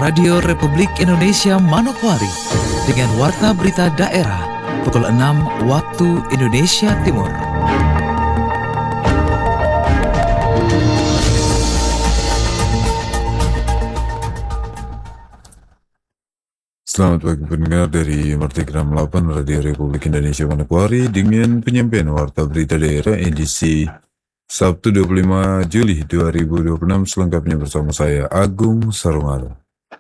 Radio Republik Indonesia Manokwari dengan Warta Berita Daerah pukul 6 waktu Indonesia Timur. Selamat pagi pendengar dari Merdeka 68 Radio Republik Indonesia Manokwari dengan penyampaian Warta Berita Daerah edisi Sabtu 25 Juli 2026 selengkapnya bersama saya Agung Sarungalo.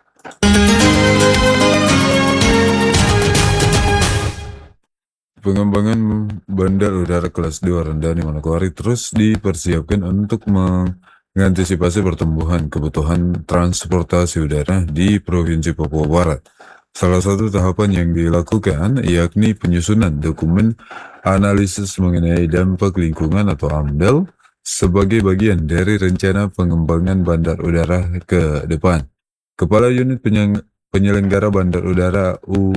Pengembangan bandar udara kelas 2 rendah di Manokwari terus dipersiapkan untuk mengantisipasi pertumbuhan kebutuhan transportasi udara di Provinsi Papua Barat. Salah satu tahapan yang dilakukan yakni penyusunan dokumen analisis mengenai dampak lingkungan atau AMDAL sebagai bagian dari rencana pengembangan bandar udara ke depan. Kepala Unit Penyelenggara Bandar Udara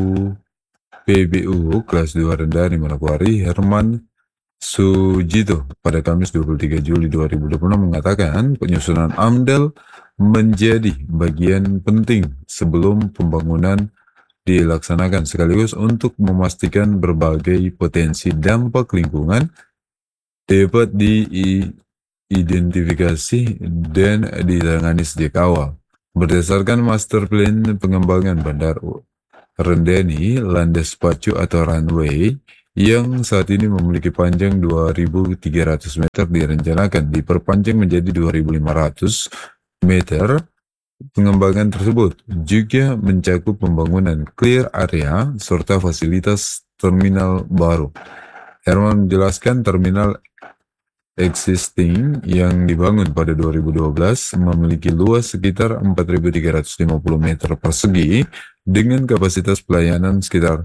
UPBU kelas 2 rendah di Manokwari, Herman Sujito, pada Kamis 23 Juli 2026 mengatakan penyusunan AMDAL menjadi bagian penting sebelum pembangunan dilaksanakan sekaligus untuk memastikan berbagai potensi dampak lingkungan dapat diidentifikasi dan ditangani sejak awal. Berdasarkan Master Plan Pengembangan Bandar Rendani, landas pacu atau runway yang saat ini memiliki panjang 2.300 meter direncanakan diperpanjang menjadi 2.500 meter. Pengembangan tersebut juga mencakup pembangunan clear area serta fasilitas terminal baru. Herman menjelaskan terminal existing yang dibangun pada 2012 memiliki luas sekitar 4.350 meter persegi dengan kapasitas pelayanan sekitar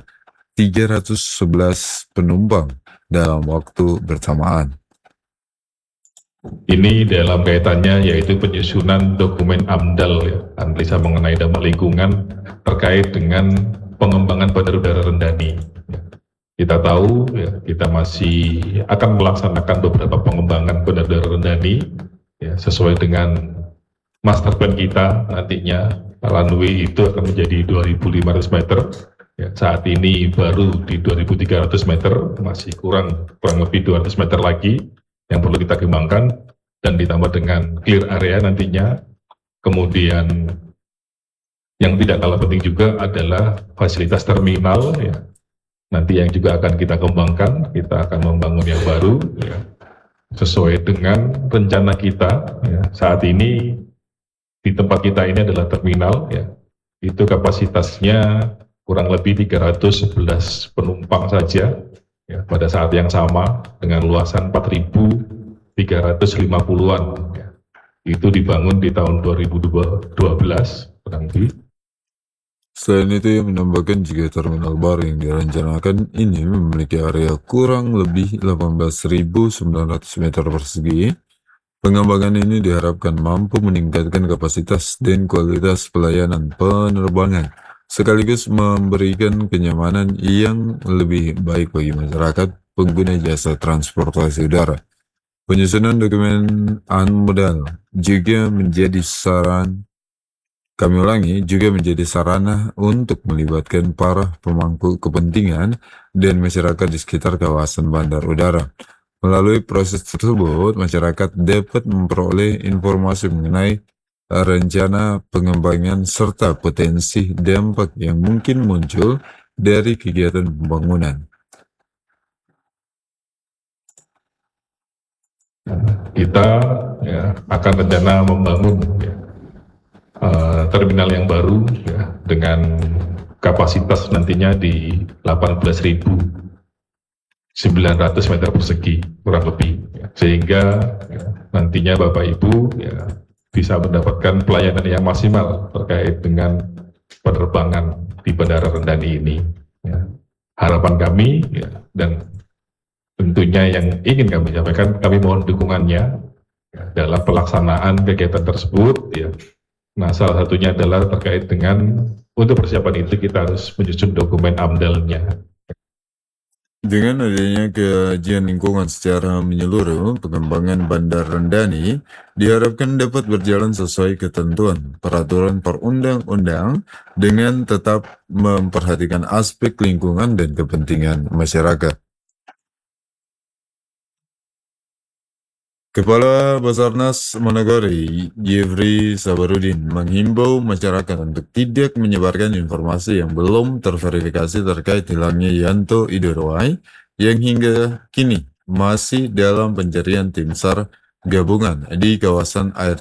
311 penumpang dalam waktu bersamaan. Ini dalam kaitannya yaitu penyusunan dokumen AMDAL, ya, analisa mengenai dampak lingkungan terkait dengan pengembangan bandar udara Rendani. Kita tahu ya, kita masih akan melaksanakan beberapa pengembangan bandar udara Rendani ya, sesuai dengan master plan kita. Nantinya runway itu akan menjadi 2.500 meter. Ya, saat ini baru di 2.300 meter, masih kurang lebih 200 meter lagi yang perlu kita kembangkan, dan ditambah dengan clear area nantinya. Kemudian yang tidak kalah penting juga adalah fasilitas terminal ya. Nanti yang juga akan kita kembangkan, kita akan membangun yang baru ya, sesuai dengan rencana kita ya. Saat ini di tempat kita ini adalah terminal ya, itu kapasitasnya kurang lebih 311 penumpang saja ya, pada saat yang sama dengan luasan 4.350-an ya. Itu dibangun di tahun 2012 kurang lebih. Selain itu, ia menambahkan jika terminal baru yang direncanakan ini memiliki area kurang lebih 18.900 meter persegi, pengembangan ini diharapkan mampu meningkatkan kapasitas dan kualitas pelayanan penerbangan, sekaligus memberikan kenyamanan yang lebih baik bagi masyarakat pengguna jasa transportasi udara. Penyusunan dokumen AMDAL juga menjadi sarana untuk melibatkan para pemangku kepentingan dan masyarakat di sekitar kawasan bandar udara. Melalui proses tersebut, masyarakat dapat memperoleh informasi mengenai rencana pengembangan serta potensi dampak yang mungkin muncul dari kegiatan pembangunan. Kita ya, akan rencana membangun ya, terminal yang baru ya, dengan kapasitas nantinya di 18.900 meter persegi kurang lebih ya. Sehingga ya, nantinya Bapak Ibu ya, bisa mendapatkan pelayanan yang maksimal terkait dengan penerbangan di Bandara Rendani ini ya. Harapan kami ya, dan tentunya yang ingin kami sampaikan, kami mohon dukungannya ya, dalam pelaksanaan kegiatan tersebut ya. Nah, salah satunya adalah terkait dengan untuk persiapan itu kita harus menyusun dokumen AMDAL-nya. Dengan adanya kajian lingkungan secara menyeluruh, pengembangan Bandar Rendani diharapkan dapat berjalan sesuai ketentuan peraturan perundang-undang dengan tetap memperhatikan aspek lingkungan dan kepentingan masyarakat. Kepala Basarnas Managori, Jeffrey Sabarudin, menghimbau masyarakat untuk tidak menyebarkan informasi yang belum terverifikasi terkait hilangnya Yanto Idorowai yang hingga kini masih dalam pencarian tim SAR gabungan di kawasan air